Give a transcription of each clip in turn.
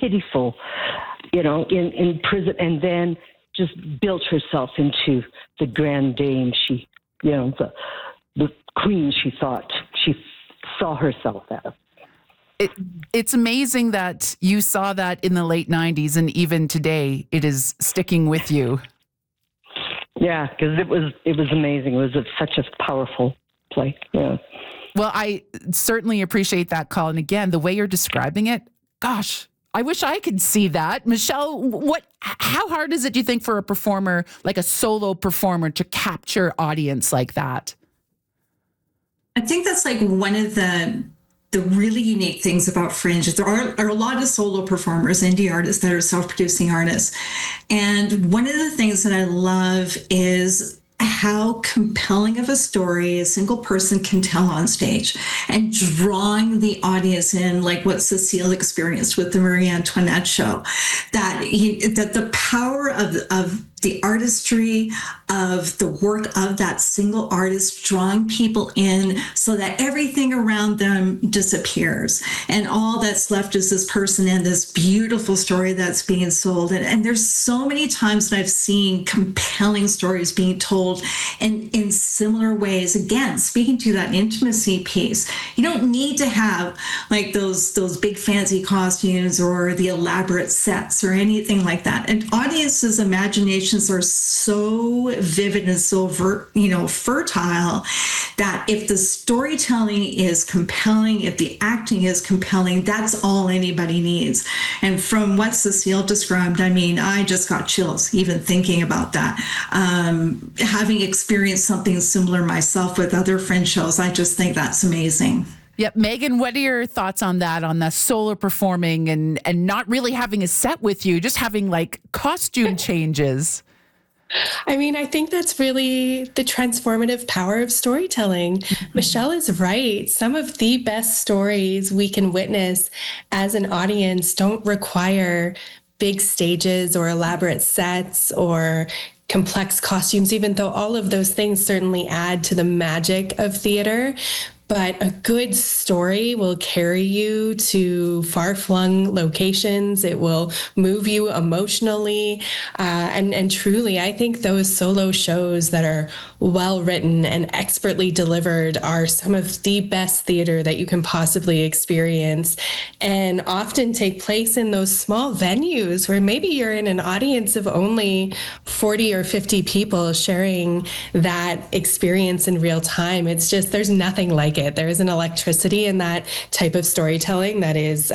pitiful, in prison, and then just built herself into the grand dame she, the queen she thought she saw herself as. It's amazing that you saw that in the late 90s, and even today it is sticking with you. Yeah, because it was amazing. It was such a powerful play. Yeah. Well, I certainly appreciate that, Colin. Again, the way you're describing it, gosh, I wish I could see that. Michelle, how hard is it, do you think, for a performer, like a solo performer, to capture audience like that? I think that's like one of the really unique things about Fringe is there are a lot of solo performers, indie artists that are self-producing artists. And one of the things that I love is how compelling of a story a single person can tell on stage, and drawing the audience in, like what Cecile experienced with the Marie Antoinette show, that the power of the artistry of the work of that single artist drawing people in so that everything around them disappears and all that's left is this person and this beautiful story that's being sold. And there's so many times that I've seen compelling stories being told in similar ways. Again, speaking to that intimacy piece, you don't need to have like those big fancy costumes or the elaborate sets or anything like that. And audiences' imaginations are so vivid and so fertile that if the storytelling is compelling, if the acting is compelling, that's all anybody needs. And from what Cecile described, I mean, I just got chills even thinking about that. Having experienced something similar myself with other Fringe shows, I just think that's amazing. Yep. Megan, what are your thoughts on that, on the solo performing and not really having a set with you, just having like costume changes? I mean, I think that's really the transformative power of storytelling. Mm-hmm. Michelle is right. Some of the best stories we can witness as an audience don't require big stages or elaborate sets or complex costumes, even though all of those things certainly add to the magic of theater. But a good story will carry you to far-flung locations. It will move you emotionally. And truly, I think those solo shows that are well-written and expertly delivered are some of the best theater that you can possibly experience, and often take place in those small venues where maybe you're in an audience of only 40 or 50 people sharing that experience in real time. It's just, there's nothing like it. There is an electricity in that type of storytelling that is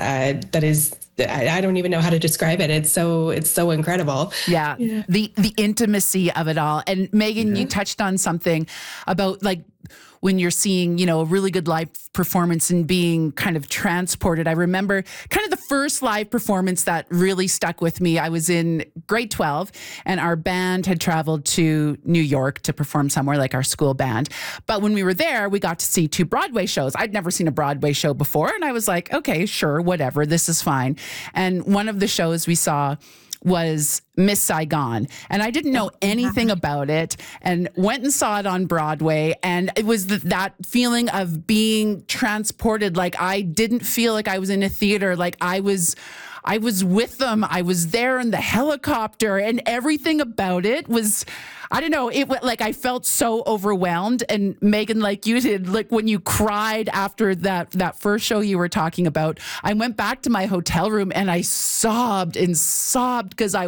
I don't even know how to describe it. It's so incredible. Yeah. The intimacy of it all. And Megan, you touched on something about like when you're seeing, a really good live performance and being kind of transported. I remember kind of the first live performance that really stuck with me. I was in grade 12 and our band had traveled to New York to perform somewhere, like our school band. But when we were there, we got to see 2 Broadway shows. I'd never seen a Broadway show before. And I was like, okay, sure, whatever, this is fine. And one of the shows we saw was Miss Saigon. And I didn't know anything about it and went and saw it on Broadway. And it was that feeling of being transported. Like I didn't feel like I was in a theater. Like I was with them. I was there in the helicopter, and everything about it was, I don't know, I felt so overwhelmed. And Megan, like you did, like when you cried after that first show you were talking about, I went back to my hotel room and I sobbed because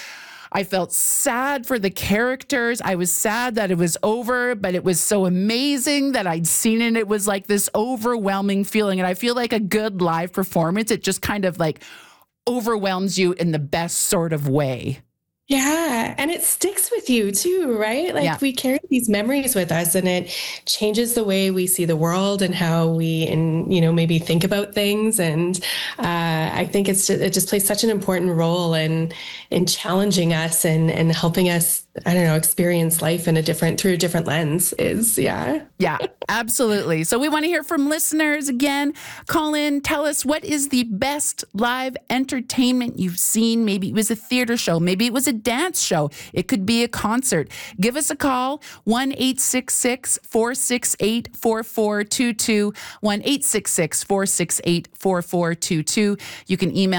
I felt sad for the characters. I was sad that it was over, but it was so amazing that I'd seen it. It was like this overwhelming feeling. And I feel like a good live performance, it just kind of like overwhelms you in the best sort of way. Yeah. And it sticks with you too, right? Like we carry these memories with us, and it changes the way we see the world and how we, maybe think about things. And I think it just plays such an important role in challenging us and helping us, experience life through a different lens Yeah, absolutely. So we want to hear from listeners again. Call in, tell us, what is the best live entertainment you've seen? Maybe it was a theater show. Maybe it was a dance show. It could be a concert. Give us a call, 1-866-468-4422, 1-866-468-4422. You can email